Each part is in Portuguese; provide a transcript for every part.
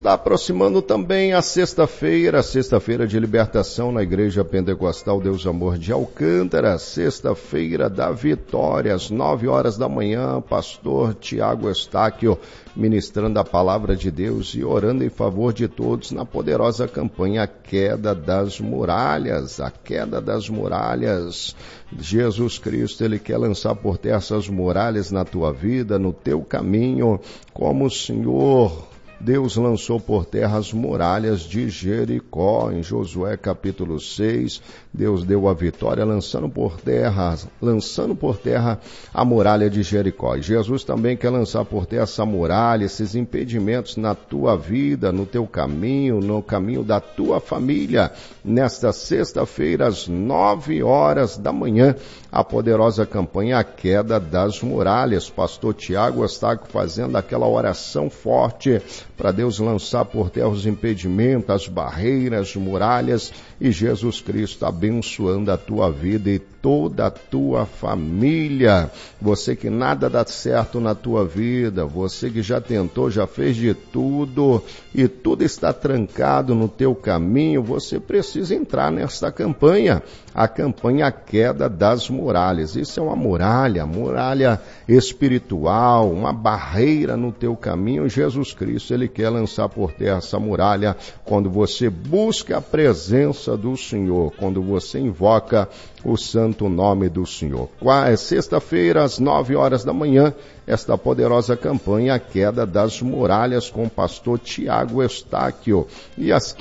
Está aproximando também a sexta-feira de libertação na Igreja Pentecostal Deus Amor de Alcântara, sexta-feira da vitória, às 9h da manhã, pastor Tiago Eustáquio ministrando a palavra de Deus e orando em favor de todos na poderosa campanha A Queda das Muralhas, a queda das muralhas. Jesus Cristo, Ele quer lançar por terra essas muralhas na tua vida, no teu caminho, como o Senhor Deus lançou por terra as muralhas de Jericó. Em Josué capítulo 6, Deus deu a vitória lançando por terra a muralha de Jericó. E Jesus também quer lançar por terra essa muralha, esses impedimentos na tua vida, no teu caminho, no caminho da tua família. Nesta sexta-feira, às 9h da manhã, a poderosa campanha A Queda das Muralhas. Pastor Tiago Eustáquio fazendo aquela oração forte para Deus lançar por terra os impedimentos, as barreiras, as muralhas, e Jesus Cristo abençoando a tua vida e toda a tua família. Você que nada dá certo na tua vida, você que já tentou, já fez de tudo e tudo está trancado no teu caminho, você precisa entrar nesta campanha, a campanha A Queda das Muralhas. Isso é uma muralha espiritual, uma barreira no teu caminho. Jesus Cristo, Ele quer lançar por terra essa muralha quando você busca a presença do Senhor, quando você invoca o santo nome do Senhor. Sexta-feira, às 9h da manhã, esta poderosa campanha A Queda das Muralhas com o pastor Tiago Eustáquio. E às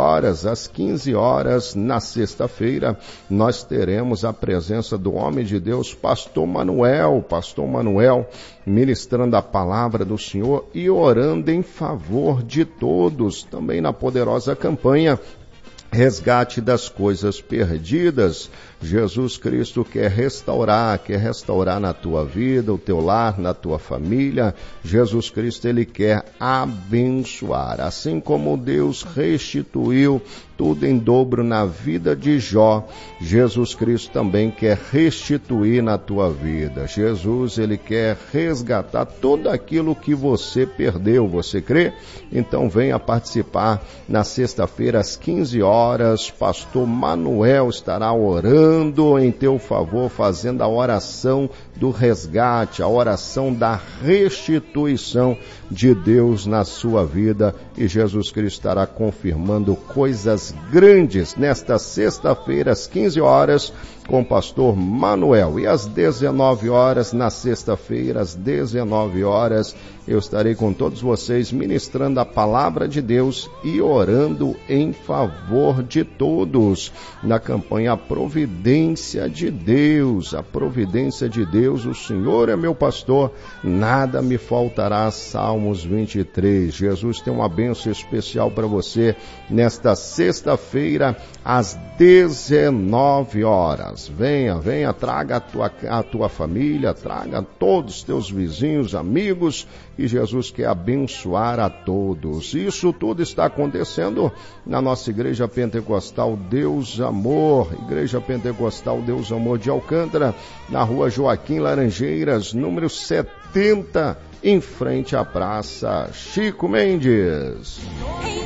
15h, na sexta-feira, nós teremos a presença do homem de Deus, pastor Manuel, ministrando a palavra do Senhor e orando em favor de todos, também na poderosa campanha Resgate das Coisas Perdidas. Jesus Cristo quer restaurar na tua vida, o teu lar, na tua família. Jesus Cristo, Ele quer abençoar. Assim como Deus restituiu tudo em dobro na vida de Jó, Jesus Cristo também quer restituir na tua vida. Jesus, Ele quer resgatar tudo aquilo que você perdeu. Você crê? Então venha participar na sexta-feira às 15h. Pastor Manuel estará orando em teu favor, fazendo a oração do resgate, a oração da restituição de Deus na sua vida, e Jesus Cristo estará confirmando coisas grandes nesta sexta-feira às 15h com o pastor Manuel. E às 19h, na sexta-feira, às 19h, eu estarei com todos vocês ministrando a palavra de Deus e orando em favor de todos na campanha A Providência de Deus. A providência de Deus, o Senhor é meu pastor, nada me faltará. Salmos 23. Jesus tem uma bênção especial para você nesta sexta-feira às 19h. Venha, traga a tua família, traga todos os teus vizinhos, amigos, e Jesus quer abençoar a todos. Isso tudo está acontecendo na nossa Igreja Pentecostal Deus Amor, Igreja Pentecostal Deus Amor de Alcântara, na rua Joaquim Laranjeiras, número 70, em frente à Praça Chico Mendes.